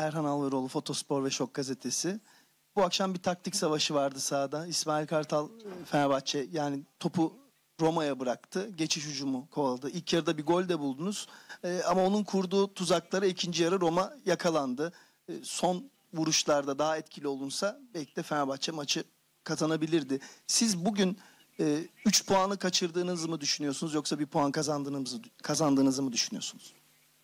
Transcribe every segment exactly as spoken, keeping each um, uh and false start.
Erhan Alvaroğlu, Fotospor ve Şok Gazetesi. Bu akşam bir taktik savaşı vardı sahada. İsmail Kartal, Fenerbahçe yani topu Roma'ya bıraktı. Geçiş hücumu kovaladı. İlk yarıda bir gol de buldunuz. Ee, ama onun kurduğu tuzaklara ikinci yarı Roma yakalandı. Ee, son vuruşlarda daha etkili olunsa belki de Fenerbahçe maçı kazanabilirdi. Siz bugün üç puanı kaçırdığınızı mı düşünüyorsunuz yoksa bir puan kazandığınızı, kazandığınızı mı düşünüyorsunuz?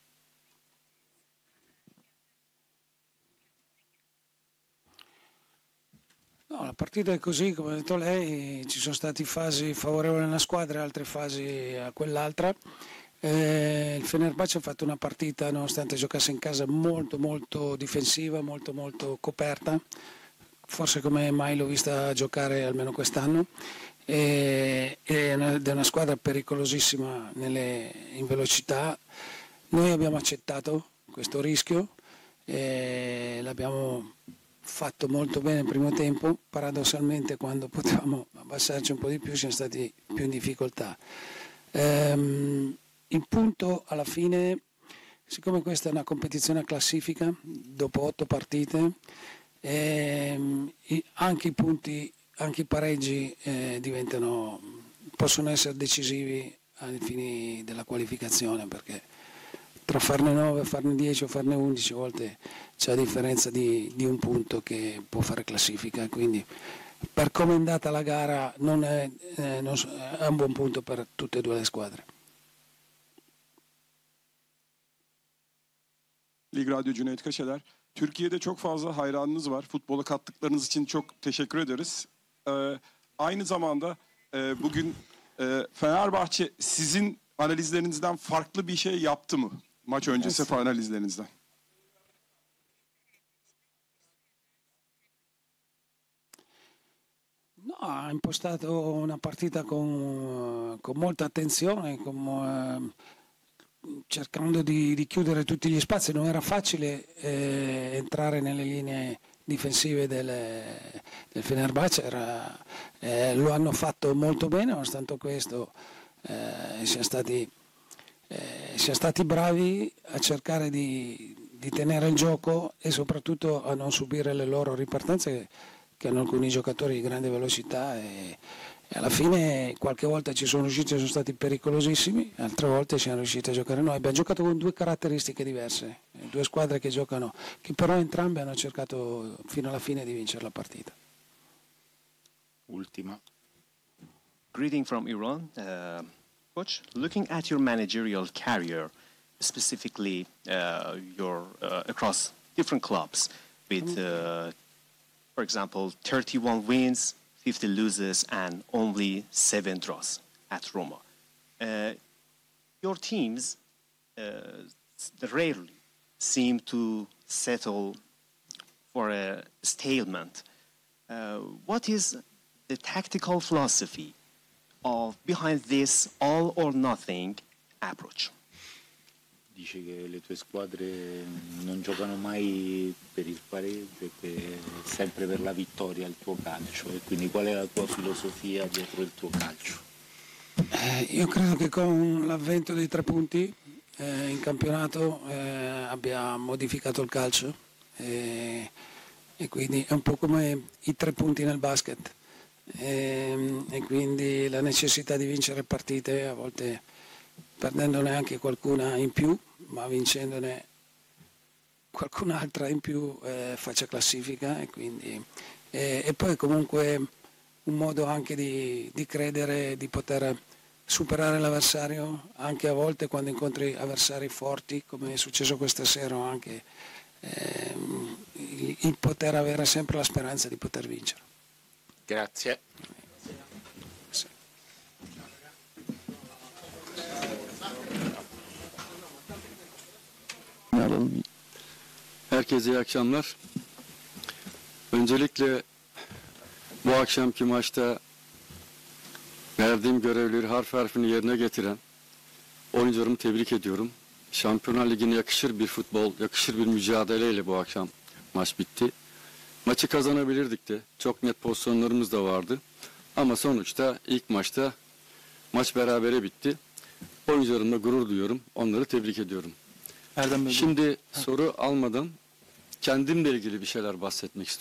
No, la partita è così, come ha detto lei, ci sono stati fasi favorevoli a una squadra e altre fasi a quell'altra. Eh, il Fenerbahce ha fatto una partita, nonostante giocasse in casa, molto molto difensiva, molto molto coperta, forse come mai l'ho vista giocare almeno quest'anno, e, ed è una squadra pericolosissima nelle, in velocità. Noi abbiamo accettato questo rischio e l'abbiamo fatto molto bene il primo tempo. Paradossalmente quando potevamo abbassarci un po' di più siamo stati più in difficoltà. Ehm, il punto alla fine, siccome questa è una competizione a classifica dopo otto partite, ehm, anche i punti, anche i pareggi eh, diventano, possono essere decisivi ai fini della qualificazione, perché tra farne nove, farne dieci o farne undici a volte c'è la differenza di, di un punto che può fare classifica, quindi per come è andata la gara non è, eh, non, è un buon punto per tutte e due le squadre. Lig Radyo Cüneyt Kaşeler. Türkiye'de çok fazla hayranınız var. Futbola kattıklarınız için çok teşekkür ederiz. Ee, aynı zamanda e, bugün e, Fenerbahçe sizin analizlerinizden farklı bir şey yaptı mı? Maç öncesi evet. Analizlerinizden. No, ha impostato una partita con, con molta attenzione, con, eh, cercando di, di chiudere tutti gli spazi. Non era facile eh, entrare nelle linee difensive del, del Fenerbahce, era, eh, lo hanno fatto molto bene, nonostante questo eh, siamo stati Eh, siamo stati bravi a cercare di, di tenere il gioco e soprattutto a non subire le loro ripartenze che, che hanno alcuni giocatori di grande velocità e, e alla fine qualche volta ci sono riusciti, sono stati pericolosissimi, altre volte siamo riusciti a giocare noi. Abbiamo giocato con due caratteristiche diverse, due squadre che giocano, che però entrambe hanno cercato fino alla fine di vincere la partita. Ultima. Greeting from Iran. Uh... Coach, looking at your managerial career, specifically uh, your uh, across different clubs, with, uh, for example, thirty-one wins, fifty losses, and only seven draws at Roma. Uh, your teams uh, rarely seem to settle for a stalemate. Uh, what is the tactical philosophy of behind this all or nothing approach? Dice che le tue squadre non giocano mai per il pareggio, per, sempre per la vittoria il tuo calcio, e quindi qual è la tua filosofia dietro il tuo calcio? Eh, io credo che con l'avvento dei tre punti eh, in campionato eh, abbia modificato il calcio eh, e quindi è un po' come i tre punti nel basket. E, e quindi la necessità di vincere partite, a volte perdendone anche qualcuna in più, ma vincendone qualcun'altra in più eh, faccia classifica, e, quindi, e, e poi comunque un modo anche di, di credere di poter superare l'avversario, anche a volte quando incontri avversari forti, come è successo questa sera, anche eh, il, il poter avere sempre la speranza di poter vincere. Grazie. Herkese iyi akşamlar. Öncelikle bu akşamki maçta verdiğim görevleri harf harfini yerine getiren oyuncularımı tebrik ediyorum. Şampiyonlar Ligi'ne yakışır bir futbol, yakışır bir mücadeleyle bu akşam maç bitti. Maçı kazanabilirdik de. Çok net pozisyonlarımız da vardı. Ama sonuçta ilk maçta maç berabere bitti. Oyuncularımla gurur duyuyorum. Onları tebrik ediyorum. Erdem Bey. Şimdi ha. soru almadan kendimle ilgili bir şeyler bahsetmek istiyorum.